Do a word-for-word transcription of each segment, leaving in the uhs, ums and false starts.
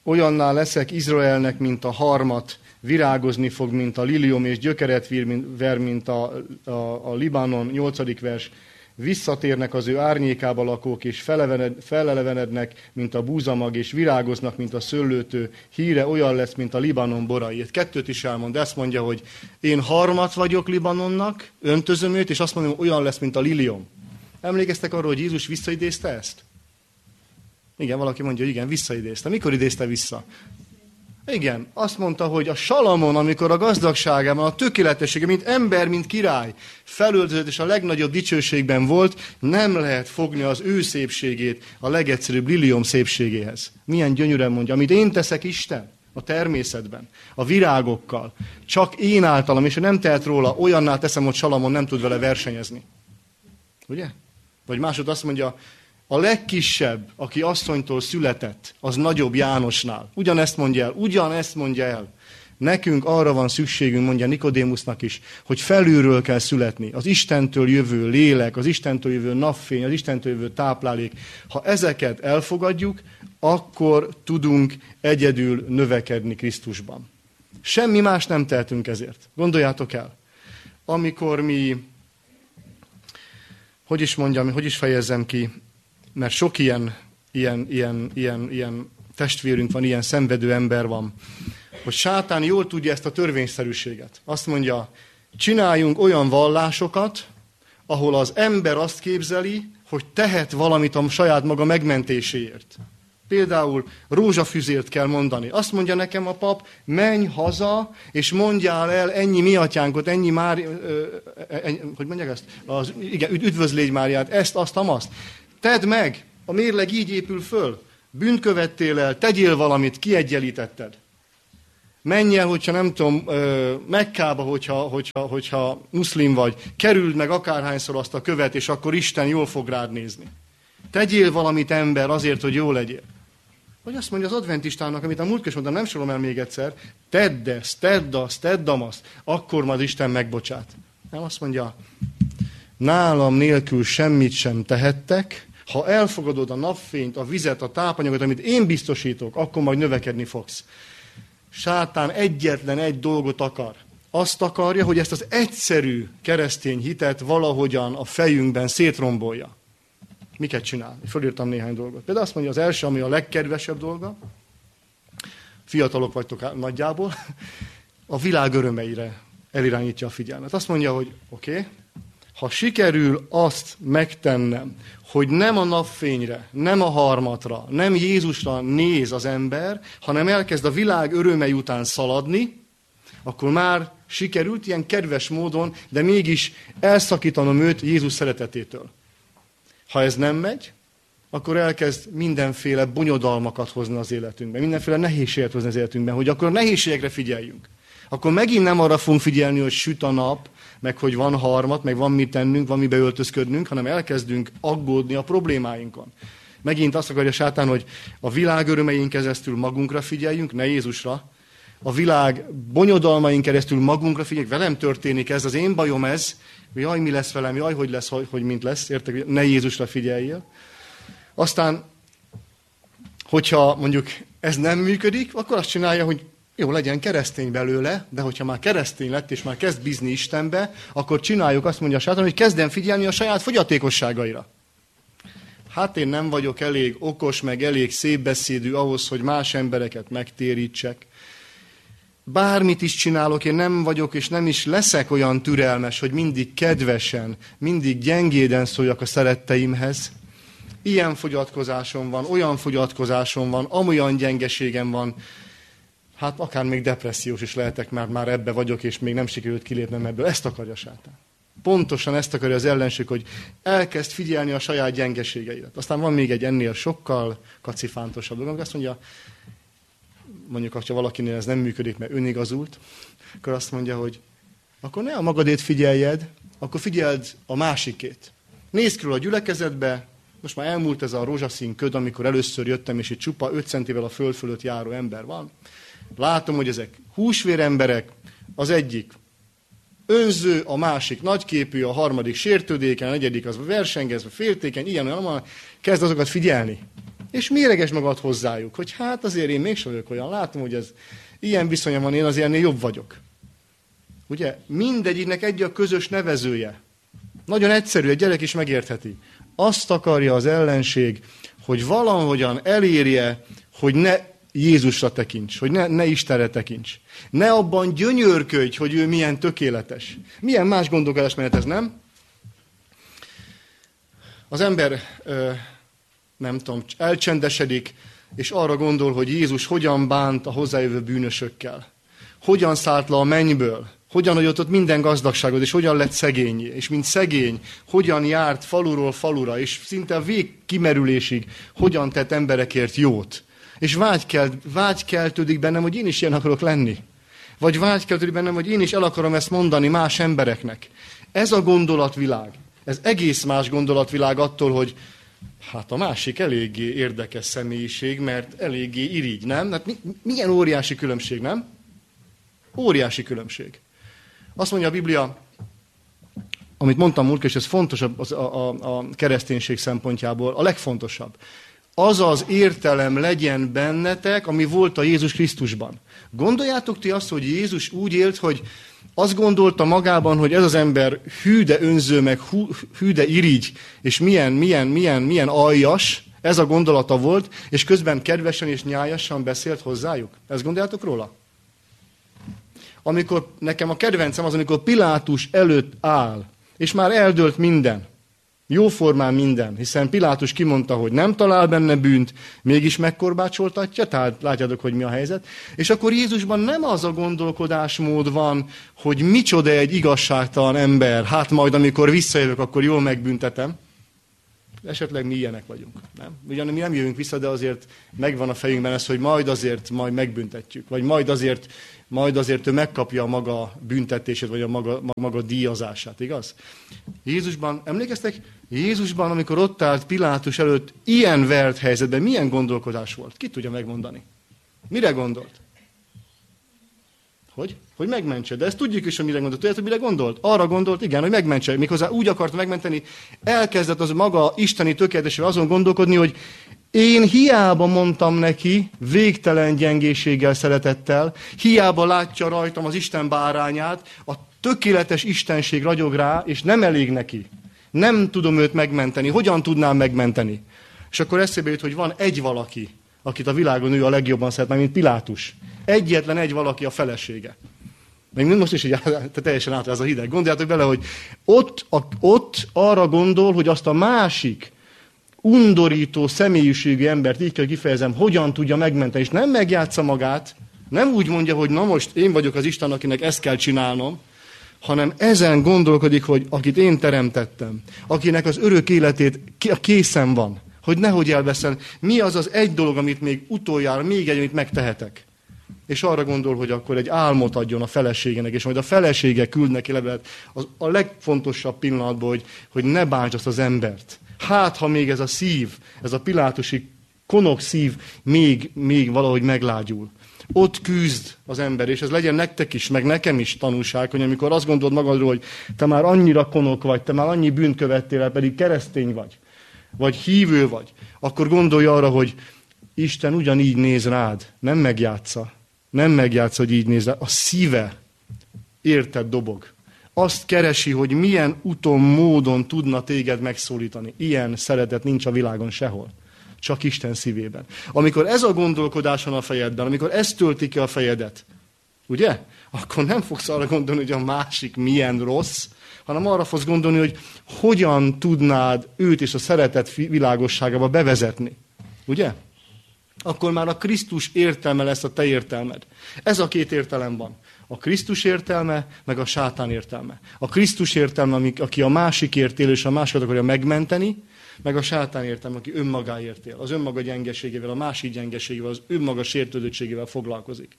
olyanná leszek Izraelnek, mint a harmat, virágozni fog, mint a liliom, és gyökeret ver, mint a, a, a Libanon, nyolcadik vers. Visszatérnek az ő árnyékába lakók, és felelevenednek, mint a búzamag, és virágoznak, mint a szőlőtő. Híre olyan lesz, mint a Libanon borai. Egy kettőt is elmond, ezt mondja, hogy én harmat vagyok Libanonnak, öntözöm őt, és azt mondom, hogy olyan lesz, mint a liliom. Emlékeztek arról, hogy Jézus visszaidézte ezt? Igen, valaki mondja, hogy igen, visszaidézte. Mikor idézte vissza? Igen, azt mondta, hogy a Salamon, amikor a gazdagságában, a tökéletessége, mint ember, mint király, felöltözött és a legnagyobb dicsőségben volt, nem lehet fogni az ő szépségét a legegyszerűbb liliom szépségéhez. Milyen gyönyörűen mondja, amit én teszek Isten a természetben, a virágokkal, csak én általam, és nem tehet róla, olyanná teszem, hogy Salamon nem tud vele versenyezni. Ugye? Vagy másod azt mondja, a legkisebb, aki asszonytól született, az nagyobb Jánosnál. Ugyanezt mondja el, ugyanezt mondja el. Nekünk arra van szükségünk, mondja Nikodémusznak is, hogy felülről kell születni. Az Istentől jövő lélek, az Istentől jövő napfény, az Istentől jövő táplálék. Ha ezeket elfogadjuk, akkor tudunk egyedül növekedni Krisztusban. Semmi más nem tehetünk ezért. Gondoljátok el. Amikor mi, hogy is mondjam, hogy is fejezzem ki, mert sok ilyen, ilyen, ilyen, ilyen, ilyen testvérünk van, ilyen szenvedő ember van, hogy sátán jól tudja ezt a törvényszerűséget. Azt mondja, csináljunk olyan vallásokat, ahol az ember azt képzeli, hogy tehet valamit a saját maga megmentéséért. Például rózsafüzért kell mondani. Azt mondja nekem a pap, menj haza, és mondjál el ennyi mi atyánkot, ennyi már, ö, ennyi, hogy mondják ezt? Az, igen, üdvözlégy Máriát, ezt, azt, amazt. Tedd meg, a mérleg így épül föl. Bűnt követtél el, tegyél valamit, kiegyenlítetted. Menj el, hogyha nem tudom, Mekkába, hogyha, hogyha, hogyha muszlim vagy, kerüld meg akárhányszor azt a követ, és akkor Isten jól fog rád nézni. Tegyél valamit, ember, azért, hogy jó legyél. Vagy azt mondja az adventistának, amit a múltkor is mondtam, nem sorolom el még egyszer, tedd ezt, tedd azt, tedd azt, akkor majd Isten megbocsát. Nem, azt mondja, nálam nélkül semmit sem tehettek, ha elfogadod a napfényt, a vizet, a tápanyagot, amit én biztosítok, akkor majd növekedni fogsz. Sátán egyetlen egy dolgot akar. Azt akarja, hogy ezt az egyszerű keresztény hitet valahogyan a fejünkben szétrombolja. Miket csinál? Fölírtam néhány dolgot. Például azt mondja, az első, ami a legkedvesebb dolga, fiatalok vagytok nagyjából, a világ örömeire elirányítja a figyelmet. Azt mondja, hogy oké, okay, ha sikerül azt megtennem, hogy nem a napfényre, nem a harmatra, nem Jézusra néz az ember, hanem elkezd a világ örömei után szaladni, akkor már sikerült ilyen kedves módon, de mégis elszakítanom őt Jézus szeretetétől. Ha ez nem megy, akkor elkezd mindenféle bonyodalmakat hozni az életünkben, mindenféle nehézséget hozni az életünkben, hogy akkor a nehézségekre figyeljünk. Akkor megint nem arra fogunk figyelni, hogy süt a nap, meg hogy van harmat, meg van mit tennünk, van mibe öltözködnünk, hanem elkezdünk aggódni a problémáinkon. Megint azt akarja sátán, hogy a világ örömein keresztül magunkra figyeljünk, ne Jézusra. A világ bonyodalmain keresztül magunkra figyeljünk, velem történik ez, az én bajom ez, jaj, mi lesz velem, jaj, hogy lesz, hogy, hogy mint lesz, értek, ne Jézusra figyeljél. Aztán, hogyha mondjuk ez nem működik, akkor azt csinálja, hogy jó, legyen keresztény belőle, de hogyha már keresztény lett, és már kezd bízni Istenbe, akkor csináljuk, azt mondja a sátán, hogy kezdem figyelni a saját fogyatékosságaira. Hát én nem vagyok elég okos, meg elég szépbeszédű ahhoz, hogy más embereket megtérítsek. Bármit is csinálok, én nem vagyok, és nem is leszek olyan türelmes, hogy mindig kedvesen, mindig gyengéden szóljak a szeretteimhez. Ilyen fogyatkozásom van, olyan fogyatkozásom van, amolyan gyengeségem van, hát akár még depressziós is lehetek, mert már ebbe vagyok, és még nem sikerült kilépnem ebből. Ezt akarja sátán. Pontosan ezt akarja az ellenség, hogy elkezd figyelni a saját gyengeségeidet. Aztán van még egy ennél sokkal kacifántosabb dolog, amikor azt mondja, mondjuk, ha valakinél ez nem működik, mert önigazult, akkor azt mondja, hogy akkor ne a magadét figyeljed, akkor figyeld a másikét. Nézd körül a gyülekezetbe, most már elmúlt ez a rózsaszín köd, amikor először jöttem, és itt csupa öt centivel a föld fölött járó ember van. Látom, hogy ezek húsvér emberek, az egyik önző, a másik nagyképű, a harmadik sértődékeny, a negyedik az versengezve, féltékeny, ilyen olyan, kezd azokat figyelni. És méreges magad hozzájuk, hogy hát azért én mégsem vagyok olyan, látom, hogy ez ilyen viszonyom van, én azért ennél jobb vagyok. Ugye? Mindegyiknek egy a közös nevezője. Nagyon egyszerű, egy gyerek is megértheti. Azt akarja az ellenség, hogy valahogyan elérje, hogy ne Jézusra tekints, hogy ne, ne Istenre tekints. Ne abban gyönyörködj, hogy ő milyen tökéletes. Milyen más gondolkodásmenet ez, nem? Az ember, nem tudom, elcsendesedik, és arra gondol, hogy Jézus hogyan bánt a hozzájövő bűnösökkel. Hogyan szállt le a mennyből. Hogyan hagyott ott minden gazdagságot, és hogyan lett szegény. És mint szegény, hogyan járt faluról falura, és szinte a végkimerülésig hogyan tett emberekért jót. És vágykelt, vágykeltődik bennem, hogy én is ilyen akarok lenni. Vagy vágykeltődik bennem, hogy én is el akarom ezt mondani más embereknek. Ez a gondolatvilág. Ez egész más gondolatvilág attól, hogy hát a másik eléggé érdekes személyiség, mert eléggé irigy, nem? Hát mi, milyen óriási különbség, nem? Óriási különbség. Azt mondja a Biblia, amit mondtam múltkor, és ez fontos a, a, a kereszténység szempontjából, a legfontosabb. Az az értelem legyen bennetek, ami volt a Jézus Krisztusban. Gondoljátok ti azt, hogy Jézus úgy élt, hogy azt gondolta magában, hogy ez az ember hű de önző, meg hű de irigy, és milyen, milyen, milyen, milyen aljas, ez a gondolata volt, és közben kedvesen és nyájasan beszélt hozzájuk. Ezt gondoljátok róla? Amikor nekem a kedvencem az, amikor Pilátus előtt áll, és már eldőlt minden. Jóformán minden, hiszen Pilátus kimondta, hogy nem talál benne bűnt, mégis megkorbácsoltatja, tehát látjátok, hogy mi a helyzet. És akkor Jézusban nem az a gondolkodásmód van, hogy micsoda egy igazságtalan ember, hát majd amikor visszajövök, akkor jól megbüntetem. Esetleg mi ilyenek vagyunk, nem? Ugyan mi nem jövünk vissza, de azért megvan a fejünkben ez, hogy majd azért majd megbüntetjük, vagy majd azért, majd azért ő megkapja a maga büntetését, vagy a maga, maga díjazását, igaz? Jézusban, emlékeztek? Jézusban, amikor ott állt Pilátus előtt ilyen vert helyzetben, milyen gondolkodás volt? Ki tudja megmondani? Mire gondolt? Hogy? Hogy megmentse. De ezt tudjuk is, hogy mire gondolt. Tudjátok, mire gondolt? Arra gondolt, igen, hogy megmentse. Méghozzá úgy akart megmenteni, elkezdett az maga isteni tökéletesével azon gondolkodni, hogy én hiába mondtam neki, végtelen gyengéséggel, szeretettel, hiába látja rajtam az Isten bárányát, a tökéletes istenség ragyog rá, és nem elég neki. Nem tudom őt megmenteni. Hogyan tudnám megmenteni? És akkor eszébe jut, hogy van egy valaki, akit a világon ő a legjobban szeret, mint Pilátus. Egyetlen egy valaki a felesége. Még most is így teljesen át ez a hideg. Gondoljátok bele, hogy ott, a, ott arra gondol, hogy azt a másik undorító személyiségű embert, így kell kifejezem, hogyan tudja megmenteni. És nem megjátsza magát, nem úgy mondja, hogy na most én vagyok az Isten, akinek ezt kell csinálnom, hanem ezen gondolkodik, hogy akit én teremtettem, akinek az örök életét készen van, hogy nehogy elveszen, mi az az egy dolog, amit még utoljára, még egy, amit megtehetek. És arra gondol, hogy akkor egy álmot adjon a feleségének, és majd a felesége küld neki levelet az a legfontosabb pillanatban, hogy, hogy ne bánts azt az embert. Hát, ha még ez a szív, ez a pilátusi konok szív még, még valahogy meglágyul. Ott küzd az ember, és ez legyen nektek is, meg nekem is tanulság, hogy amikor azt gondolod magadról, hogy te már annyira konok vagy, te már annyi bűnt követtél el, pedig keresztény vagy, vagy hívő vagy, akkor gondolj arra, hogy Isten ugyanígy néz rád, nem megjátsza. Nem megjátsza, hogy így néz rád. A szíve érted dobog. Azt keresi, hogy milyen úton, módon tudna téged megszólítani. Ilyen szeretet nincs a világon sehol. Csak Isten szívében. Amikor ez a gondolkodás van a fejedben, amikor ez tölti ki a fejedet, ugye? Akkor nem fogsz arra gondolni, hogy a másik milyen rossz, hanem arra fogsz gondolni, hogy hogyan tudnád őt és a szeretet világosságába bevezetni. Ugye? Akkor már a Krisztus értelme lesz a te értelmed. Ez a két értelem van. A Krisztus értelme, meg a sátán értelme. A Krisztus értelme, aki a másikért él, és a másikat akarja megmenteni, meg a sátán értelme, aki önmagáért él. Az önmaga gyengeségével, a másik gyengeségével, az önmaga sértődöttségével foglalkozik.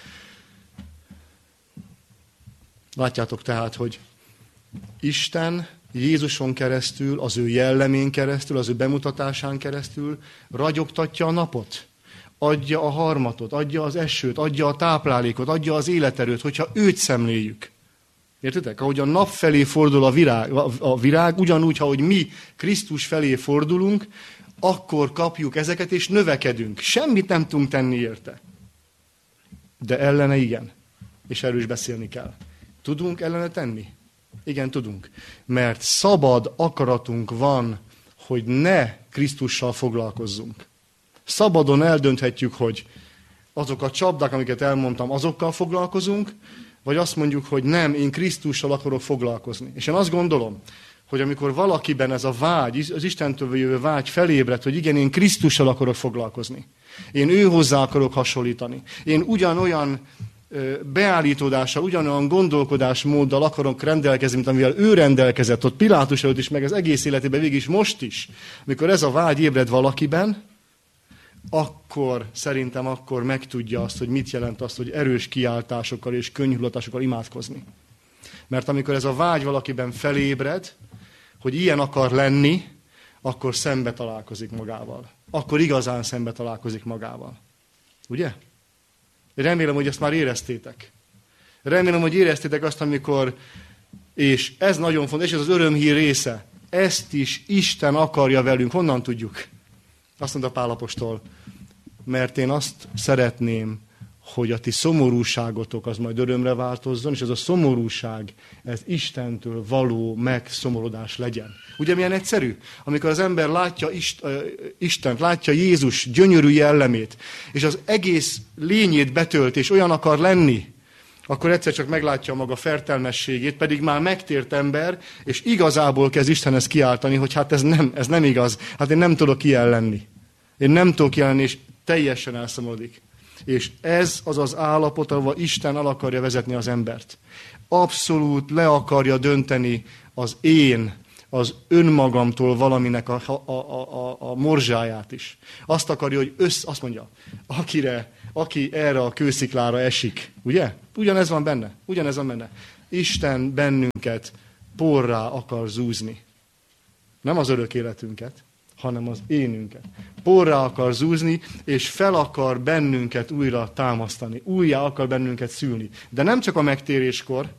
Látjátok tehát, hogy Isten Jézuson keresztül, az ő jellemén keresztül, az ő bemutatásán keresztül ragyogtatja a napot. Adja a harmatot, adja az esőt, adja a táplálékot, adja az életerőt, hogyha őt szemléljük. Értitek? Ahogy a nap felé fordul a virág, a virág, ugyanúgy, ahogy mi Krisztus felé fordulunk, akkor kapjuk ezeket, és növekedünk. Semmit nem tudunk tenni érte. De ellene igen. És erről is beszélni kell. Tudunk ellene tenni? Igen, tudunk. Mert szabad akaratunk van, hogy ne Krisztussal foglalkozzunk. Szabadon eldönthetjük, hogy azok a csapdák, amiket elmondtam, azokkal foglalkozunk, vagy azt mondjuk, hogy nem, én Krisztussal akarok foglalkozni. És én azt gondolom, hogy amikor valakiben ez a vágy, az Istentől jövő vágy felébred, hogy igen, én Krisztussal akarok foglalkozni. Én ő hozzá akarok hasonlítani. Én ugyanolyan beállítódással, ugyanolyan gondolkodásmóddal akarok rendelkezni, mint amivel ő rendelkezett ott Pilátus előtt is, meg az egész életében végig is, most is. Amikor ez a vágy ébred valakiben, akkor szerintem akkor megtudja azt, hogy mit jelent azt, hogy erős kiáltásokkal és könnyhulatásokkal imádkozni. Mert amikor ez a vágy valakiben felébred, hogy ilyen akar lenni, akkor szembe találkozik magával. Akkor igazán szembe találkozik magával. Ugye? Remélem, hogy ezt már éreztétek. Remélem, hogy éreztétek azt, amikor, és ez nagyon fontos, és ez az örömhír része, ezt is Isten akarja velünk. Honnan tudjuk? Azt mondta Pál apostol, mert én azt szeretném, hogy a ti szomorúságotok az majd örömre változzon, és ez a szomorúság, ez Istentől való megszomorodás legyen. Ugye milyen egyszerű? Amikor az ember látja Ist, uh, Istent, látja Jézus gyönyörű jellemét, és az egész lényét betölt, és olyan akar lenni, akkor egyszer csak meglátja maga fertelmességét, pedig már megtért ember, és igazából kezd Istenhez kiáltani, hogy hát ez nem, ez nem igaz, hát én nem tudok ilyen lenni. Én nem tudok ilyen lenni, és teljesen elszomorodik. És ez az az állapot, ahol Isten el akarja vezetni az embert. Abszolút le akarja dönteni az én, az önmagamtól valaminek a, a, a, a, a morzsáját is. Azt akarja, hogy össz, azt mondja, akire, aki erre a kősziklára esik, ugye? Ugyanez van benne, ugyanez van benne. Isten bennünket porrá akar zúzni. Nem az örök életünket, hanem az énünket. Porrá akar zúzni, és fel akar bennünket újra támasztani. Újjá akar bennünket szülni. De nem csak a megtéréskor,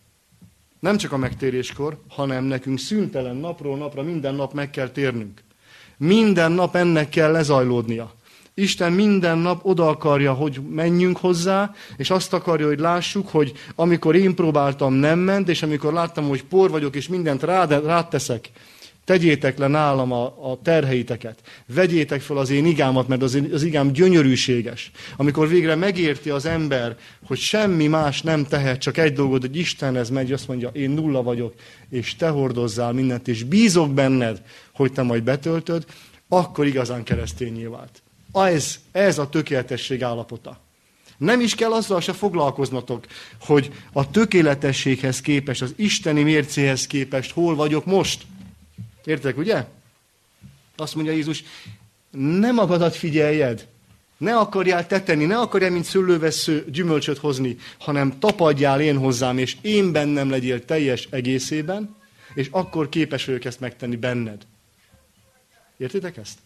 nem csak a megtéréskor, hanem nekünk szüntelen napról napra minden nap meg kell térnünk. Minden nap ennek kell lezajlódnia. Isten minden nap oda akarja, hogy menjünk hozzá, és azt akarja, hogy lássuk, hogy amikor én próbáltam, nem ment, és amikor láttam, hogy por vagyok, és mindent rád, rád teszek, tegyétek le nálam a, a terheiteket. Vegyétek fel az én igámat, mert az, az igám gyönyörűséges. Amikor végre megérti az ember, hogy semmi más nem tehet, csak egy dolgot, hogy Istenhez megy, azt mondja, én nulla vagyok, és te hordozzál mindent, és bízok benned, hogy te majd betöltöd, akkor igazán keresztényé vált. Ez, ez a tökéletesség állapota. Nem is kell azzal se foglalkoznatok, hogy a tökéletességhez képest, az isteni mércéhez képest hol vagyok most. Értek, ugye? Azt mondja Jézus, ne magadat figyeljed, ne akarjál te tenni, ne akarjál, mint szőlővessző gyümölcsöt hozni, hanem tapadjál én hozzám, és én bennem legyél teljes egészében, és akkor képes vagyok ezt megtenni benned. Értitek ezt?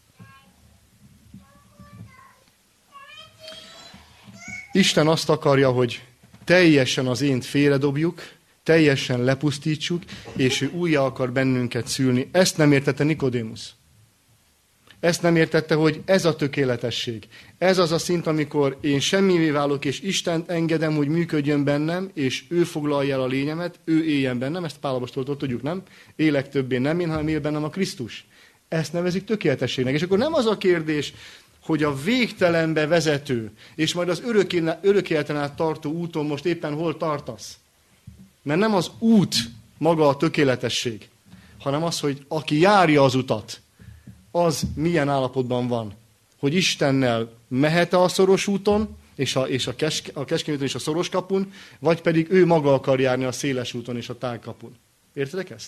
Isten azt akarja, hogy teljesen az ént félredobjuk, teljesen lepusztítsuk, és ő újjá akar bennünket szülni. Ezt nem értette Nikodémusz. Ezt nem értette, hogy ez a tökéletesség. Ez az a szint, amikor én semmivé válok, és Istent engedem, hogy működjön bennem, és ő foglalja el a lényemet, ő éljen bennem. Ezt Pál apostoltól tudjuk, nem? Élek többé nem én, hanem él bennem a Krisztus. Ezt nevezik tökéletességnek. És akkor nem az a kérdés, hogy a végtelenbe vezető, és majd az örök életen át tartó úton most éppen hol tartasz. Mert nem az út maga a tökéletesség, hanem az, hogy aki járja az utat, az milyen állapotban van. Hogy Istennel mehet-e a szoros úton, és a, és a, keske, a keskeny úton és a szoros kapun, vagy pedig ő maga akar járni a széles úton és a tág kapun. Értedek ezt?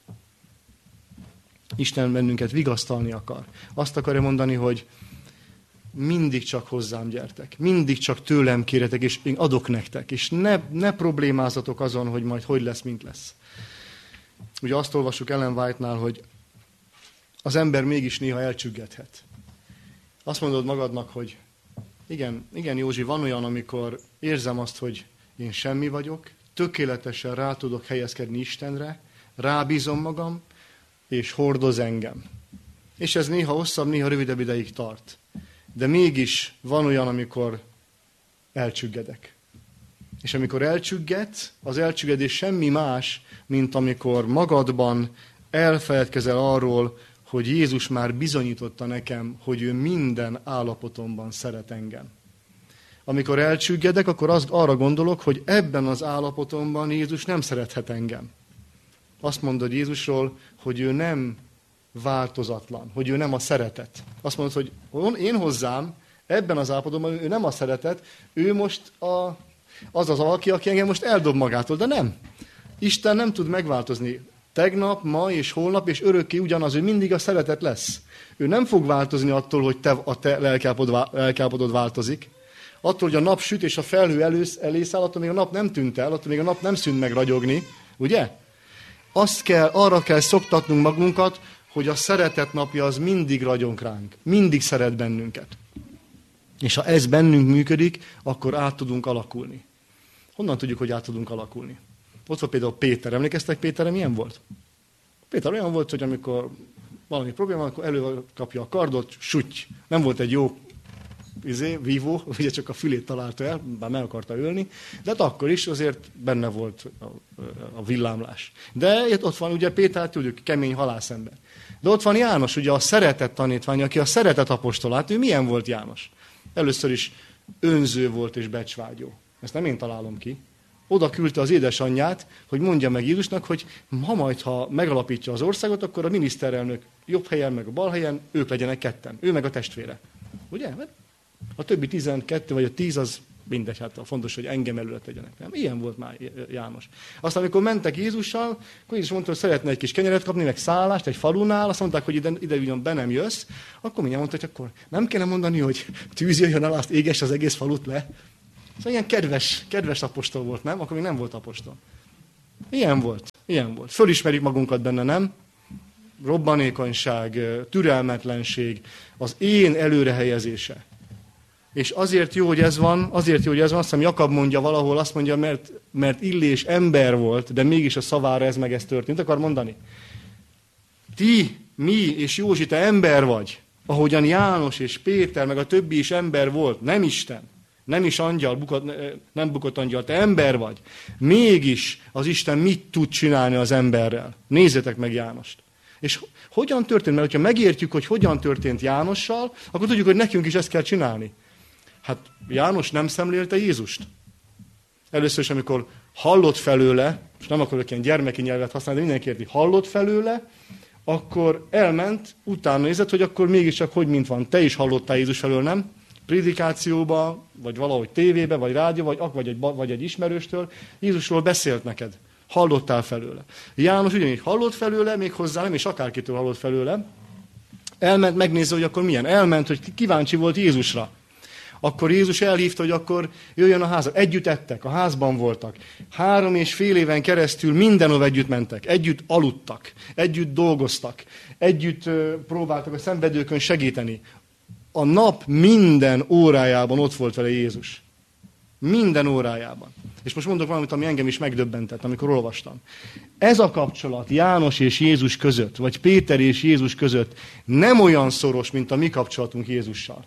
Isten bennünket vigasztalni akar. Azt akarja mondani, hogy mindig csak hozzám gyertek, mindig csak tőlem kéretek, és én adok nektek, és ne, ne problémázatok azon, hogy majd hogy lesz, mint lesz. Ugye azt olvassuk Ellen White-nál, hogy az ember mégis néha elcsüggethet. Azt mondod magadnak, hogy igen, igen Józsi, van olyan, amikor érzem azt, hogy én semmi vagyok, tökéletesen rá tudok helyezkedni Istenre, rábízom magam, és hordoz engem. És ez néha hosszabb, néha rövidebb ideig tart. De mégis van olyan, amikor elcsüggedek. És amikor elcsüggedsz, az elcsüggedés semmi más, mint amikor magadban elfeledkezel arról, hogy Jézus már bizonyította nekem, hogy ő minden állapotomban szeret engem. Amikor elcsüggedek, akkor azt, arra gondolok, hogy ebben az állapotomban Jézus nem szerethet engem. Azt mondod Jézusról, hogy ő nem változatlan, hogy ő nem a szeretet. Azt mondod, hogy én hozzám, ebben az állapotomban ő nem a szeretet, ő most a, az az valaki, aki engem most eldob magától, de nem. Isten nem tud megváltozni. Tegnap, ma és holnap, és örökké ugyanaz, ő mindig a szeretet lesz. Ő nem fog változni attól, hogy te, a te lelkiállapotod változik. Attól, hogy a nap süt és a felhő elősz, elészáll, attól még a nap nem tűnt el, attól még a nap nem szűnt meg ragyogni. Ugye? Azt kell, arra kell szoktatnunk magunkat, hogy a szeretet napja az mindig ragyog ránk. Mindig szeret bennünket. És ha ez bennünk működik, akkor át tudunk alakulni. Honnan tudjuk, hogy át tudunk alakulni? Ott volt például Péter. Emlékeztek Péterre, milyen volt? Péter olyan volt, hogy amikor valami probléma van, akkor előkapja a kardot, süty. Nem volt egy jó izé, vívó, ugye csak a fülét találta el, bár meg akarta ölni, de hát akkor is azért benne volt a, a villámlás. De ott van ugye Péter, tudjuk, kemény halászember. De ott van János, ugye a szeretet tanítvány, aki a szeretet apostolát, ő milyen volt János? Először is önző volt és becsvágyó. Ezt nem én találom ki. Oda küldte az édesanyját, hogy mondja meg Jézusnak, hogy ha majd, ha megalapítja az országot, akkor a miniszterelnök jobb helyen, meg a bal helyen, ők legyenek ketten. Ő meg a testvére. Ugye? A többi tizenkettő vagy a tíz az mindegy, hát fontos, hogy engem előtt legyenek. Nem? Ilyen volt már János. Aztán, amikor mentek Jézussal, akkor Jézus mondta, hogy szeretne egy kis kenyeret kapni, meg szállást egy falunál, azt mondták, hogy ide, ide ugyan be nem jössz, akkor mindjárt mondta, hogy akkor nem kellene mondani, hogy tűz jöjjön el, azt éges az egész falut le. Szóval ilyen kedves, kedves apostol volt, nem? Akkor még nem volt apostol. Ilyen volt, ilyen volt. Fölismerjük magunkat benne, nem? Robbanékonyság, türelmetlenség, az én előrehelyezése. És azért jó, hogy ez van, azért jó, hogy ez van, azt hiszem Jakab mondja valahol, azt mondja, mert, mert Illés ember volt, de mégis a szavára ez meg ez történt. Akar mondani? Ti, mi és Józsi, te ember vagy, ahogyan János és Péter, meg a többi is ember volt, nem Isten. Nem is angyal, bukott, nem bukott angyal, te ember vagy. Mégis az Isten mit tud csinálni az emberrel? Nézzétek meg Jánost. És hogyan történt? Mert ha megértjük, hogy hogyan történt Jánossal, akkor tudjuk, hogy nekünk is ezt kell csinálni. Hát János nem szemlélte Jézust. Először is, amikor hallott felőle, és nem akarok ilyen gyermeki nyelvet használni, de mindenki érti, hallott felőle, akkor elment, utána nézett, hogy akkor mégiscsak hogy mint van. Te is hallottál Jézus felől, nem? Prédikációba, vagy valahogy tévébe, vagy rádió, vagy, vagy, egy, vagy egy ismerőstől, Jézusról beszélt neked. Hallottál felőle. János ugyanígy hallott felőle, még hozzá nem, és akárkitől hallott felőle. Elment, megnézze, hogy akkor milyen. Elment, hogy kíváncsi volt Jézusra. Akkor Jézus elhívta, hogy akkor jöjjön a házba. Együtt ettek, a házban voltak. Három és fél éven keresztül mindenhol együtt mentek. Együtt aludtak. Együtt dolgoztak. Együtt uh, próbáltak a szenvedőkön segíteni. A nap minden órájában ott volt vele Jézus. Minden órájában. És most mondok valamit, ami engem is megdöbbentett, amikor olvastam. Ez a kapcsolat János és Jézus között, vagy Péter és Jézus között nem olyan szoros, mint a mi kapcsolatunk Jézussal.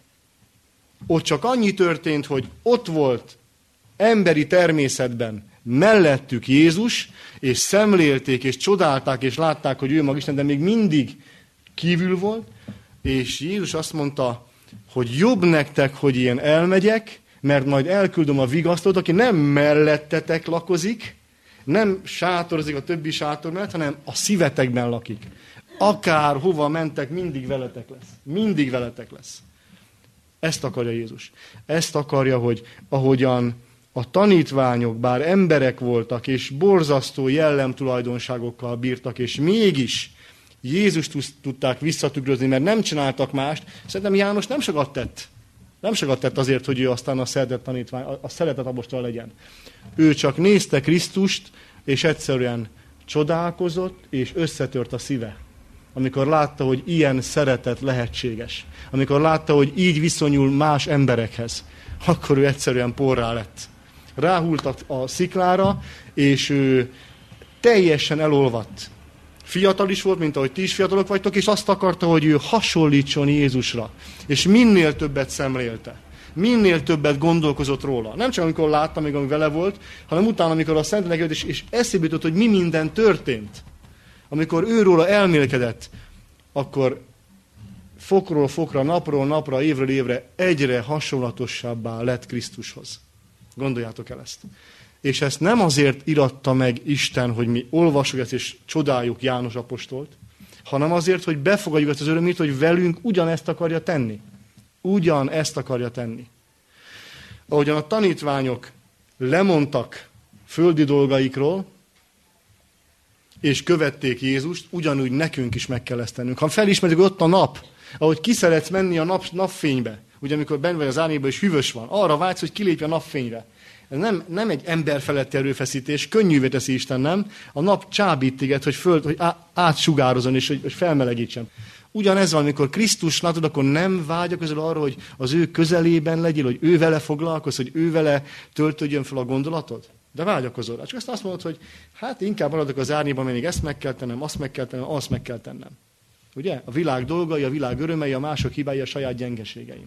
Ott csak annyi történt, hogy ott volt emberi természetben mellettük Jézus, és szemlélték, és csodálták, és látták, hogy ő maga Isten, de még mindig kívül volt, és Jézus azt mondta, hogy jobb nektek, hogy én elmegyek, mert majd elküldöm a vigasztót, aki nem mellettetek lakozik, nem sátorozik a többi sátor mellett, hanem a szívetekben lakik. Akár hova mentek, mindig veletek lesz. Mindig veletek lesz. Ezt akarja Jézus. Ezt akarja, hogy ahogyan a tanítványok, bár emberek voltak, és borzasztó jellemtulajdonságokkal bírtak, és mégis Jézust tudták visszatükrözni, mert nem csináltak mást. Szerintem János nem sokat tett. Nem sokat tett azért, hogy ő aztán a szeretet tanítvány, a szeretet apostol legyen. Ő csak nézte Krisztust, és egyszerűen csodálkozott, és összetört a szíve. Amikor látta, hogy ilyen szeretet lehetséges. Amikor látta, hogy így viszonyul más emberekhez. Akkor ő egyszerűen porrá lett. Ráhult a, a sziklára, és ő teljesen elolvadt. Fiatal is volt, mint ahogy ti is fiatalok vagytok, és azt akarta, hogy ő hasonlítson Jézusra. És minél többet szemlélte. Minél többet gondolkozott róla. Nem csak amikor látta, még ami vele volt, hanem utána, amikor a Szentlélek jött, és, és eszébe jutott, hogy mi minden történt. Amikor őróla elmélkedett, akkor fokról fokra, napról napra, évről évre egyre hasonlatosabbá lett Krisztushoz. Gondoljátok el ezt. És ezt nem azért iratta meg Isten, hogy mi olvassuk ezt és csodáljuk János apostolt, hanem azért, hogy befogadjuk ezt az örömét, hogy velünk ugyanezt akarja tenni. Ugyanezt akarja tenni. Ahogyan a tanítványok lemondtak földi dolgaikról, és követték Jézust, ugyanúgy nekünk is meg kell ezt tennünk. Ha felismerjük, hogy ott a nap, ahogy ki szeretsz menni a nap, napfénybe, ugye amikor benn vagy az árnyékban és hűvös van, arra vágysz, hogy kilépj a napfényre. Ez nem, nem egy ember feletti erőfeszítés, könnyűvé teszi Isten, nem? A nap csábít téged, hogy, föl, hogy átsugározon és hogy, hogy felmelegítsen. Ugyanez van, amikor Krisztus látod, akkor nem vágyakozol arra, hogy az ő közelében legyél, hogy ő vele foglalkozz, hogy ő vele töltődjön fel a gondolatod. De vágyakozol rá. Csak azt azt mondod, hogy hát inkább maradok az árnyékban, mert még ezt meg kell tennem, azt meg kell tennem, azt meg kell tennem. Ugye? A világ dolgai, a világ örömei, a mások hibái, a saját gyengeségeim.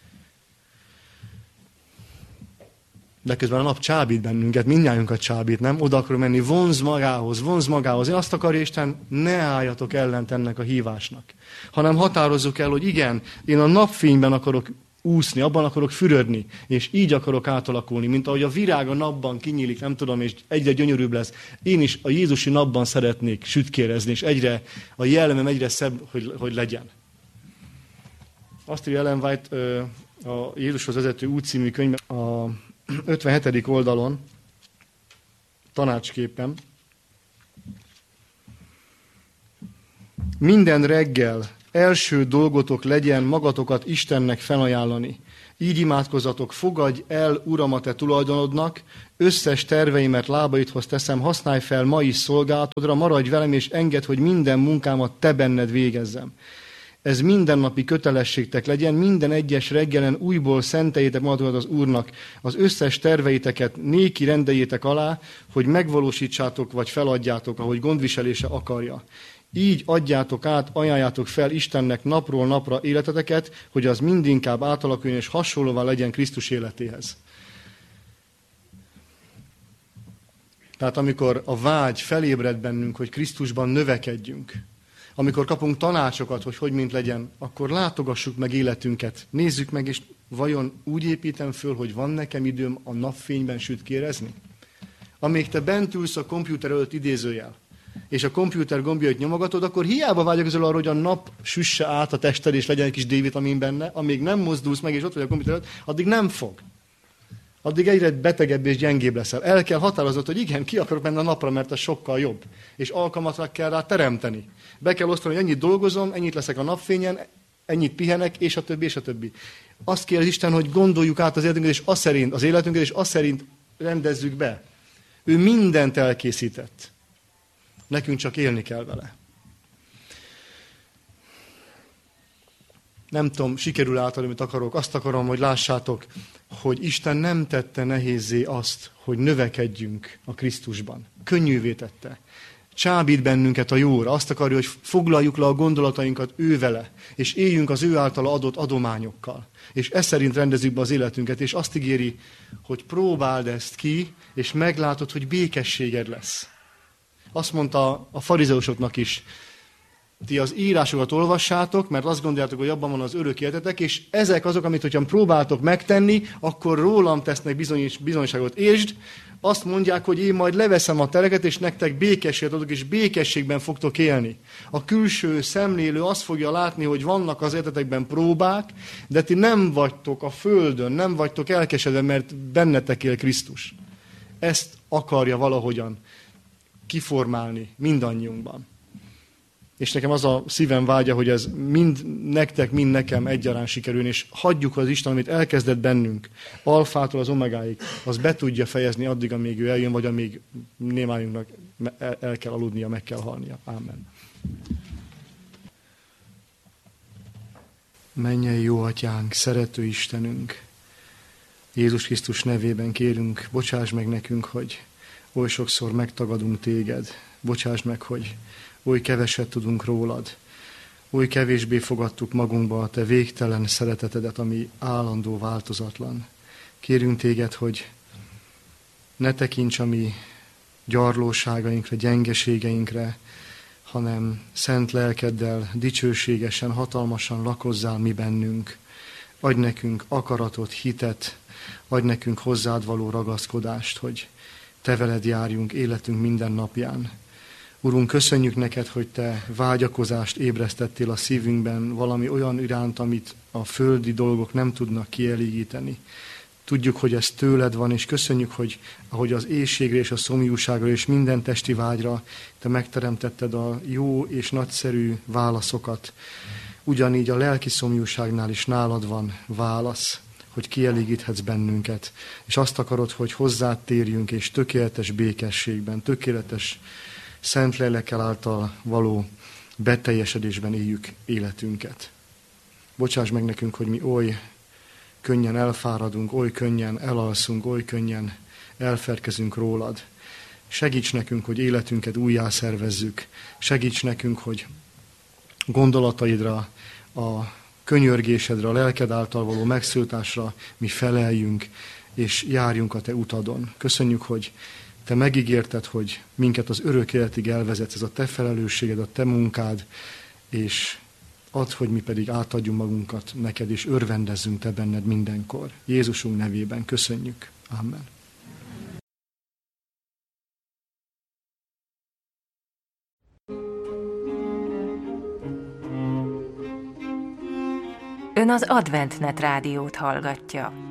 De közben a nap csábít bennünket, mindnyájunkat csábít, nem? Oda akarok menni, vonz magához, vonz magához. Én azt akarja Isten, ne álljatok ellent ennek a hívásnak. Hanem határozzuk el, hogy igen, én a napfényben akarok úszni, abban akarok fürödni, és így akarok átalakulni, mint ahogy a virág a napban kinyílik, nem tudom, és egyre gyönyörűbb lesz. Én is a Jézusi napban szeretnék sütkérezni, és egyre, a jellemem egyre szebb, hogy, hogy legyen. Azt írja Ellen White a Jézushoz vezető út című könyvben, a ötvenhetedik oldalon, tanácsképpen. Minden reggel első dolgotok legyen magatokat Istennek felajánlani. Így imádkozzatok, fogadj el, Uram, a te tulajdonodnak, összes terveimet lábaidhoz teszem, használj fel ma is szolgálatodra, maradj velem, és engedd, hogy minden munkámat te benned végezzem. Ez mindennapi kötelességtek legyen, minden egyes reggelen újból szenteljétek magatokat az Úrnak, az összes terveiteket néki rendeljétek alá, hogy megvalósítsátok vagy feladjátok, ahogy gondviselése akarja. Így adjátok át, ajánljátok fel Istennek napról napra életeteket, hogy az mindinkább átalakuljon és hasonlóvá legyen Krisztus életéhez. Tehát amikor a vágy felébred bennünk, hogy Krisztusban növekedjünk, amikor kapunk tanácsokat, hogy hogy mint legyen, akkor látogassuk meg életünket, nézzük meg, és vajon úgy építem föl, hogy van nekem időm a napfényben sütkérezni? Amíg te bent ülsz a kompjúter előtt, idézőjel, és a kompjúter gombjait nyomogatod, akkor hiába vágyakozol arra, hogy a nap süsse át a tested, és legyen egy kis D-vitamin benne, amíg nem mozdulsz meg, és ott vagy a kompjúter előtt, addig nem fog. Addig egyre betegebb és gyengébb leszel. El kell határoznod, hogy igen, ki akarok menni a napra, mert ez sokkal jobb. És alkalmat kell rá teremteni. Be kell osztani, hogy ennyit dolgozom, ennyit leszek a napfényen, ennyit pihenek, és a többi, és a többi. Azt kér az Isten, hogy gondoljuk át az életünket, és az szerint, az életünket, és az szerint rendezzük be. Ő mindent elkészített. Nekünk csak élni kell vele. Nem tudom, sikerül által, amit akarok. Azt akarom, hogy lássátok, hogy Isten nem tette nehézzé azt, hogy növekedjünk a Krisztusban. Könnyűvé tette. Csábít bennünket a jóra. Azt akarja, hogy foglaljuk le a gondolatainkat ő vele, és éljünk az ő általa adott adományokkal. És ez szerint rendezzük be az életünket, és azt ígéri, hogy próbáld ezt ki, és meglátod, hogy békességed lesz. Azt mondta a farizeusoknak is, ti az írásokat olvassátok, mert azt gondoljátok, hogy abban van az örök életetek, és ezek azok, amit hogyha próbáltok megtenni, akkor rólam tesznek bizony, bizonyságot. Értsd, azt mondják, hogy én majd leveszem a tereket, és nektek békességet adok, és békességben fogtok élni. A külső szemlélő azt fogja látni, hogy vannak az életetekben próbák, de ti nem vagytok a földön, nem vagytok elkesedve, mert bennetek él Krisztus. Ezt akarja valahogyan kiformálni mindannyiunkban. És nekem az a szívem vágya, hogy ez mind nektek, mind nekem egyaránt sikerül, és hagyjuk az Isten, amit elkezdett bennünk, alfától az omegáig, az be tudja fejezni addig, amíg ő eljön, vagy amíg némájunknak el kell aludnia, meg kell halnia. Ámen. Mennyei jó atyánk, szerető Istenünk, Jézus Krisztus nevében kérünk, bocsáss meg nekünk, hogy oly sokszor megtagadunk téged, Bocsásd meg, hogy oly keveset tudunk rólad, oly kevésbé fogadtuk magunkba a te végtelen szeretetedet, ami állandó, változatlan. Kérünk téged, hogy ne tekints a mi gyarlóságainkra, gyengeségeinkre, hanem szent lelkeddel dicsőségesen, hatalmasan lakozzál mi bennünk. Adj nekünk akaratot, hitet, adj nekünk hozzád való ragaszkodást, hogy te veled járjunk életünk minden napján. Urunk, köszönjük neked, hogy te vágyakozást ébresztettél a szívünkben, valami olyan iránt, amit a földi dolgok nem tudnak kielégíteni. Tudjuk, hogy ez tőled van, és köszönjük, hogy ahogy az éhségre és a szomjúságra és minden testi vágyra te megteremtetted a jó és nagyszerű válaszokat. Ugyanígy a lelki szomjúságnál is nálad van válasz, hogy kielégíthetsz bennünket. És azt akarod, hogy hozzád térjünk, és tökéletes békességben, tökéletes szent lélekkel által való beteljesedésben éljük életünket. Bocsáss meg nekünk, hogy mi oly könnyen elfáradunk, oly könnyen elalszunk, oly könnyen elferkezünk rólad. Segíts nekünk, hogy életünket újjá szervezzük. Segíts nekünk, hogy gondolataidra, a könyörgésedre, a lelked által való megszólításra mi feleljünk, és járjunk a te utadon. Köszönjük, hogy te megígérted, hogy minket az örök életig elvezetsz, ez a te felelősséged, a te munkád, és add, hogy mi pedig átadjunk magunkat neked, és örvendezzünk te benned mindenkor. Jézusunk nevében köszönjük. Amen. Ön az AdventNet rádiót hallgatja.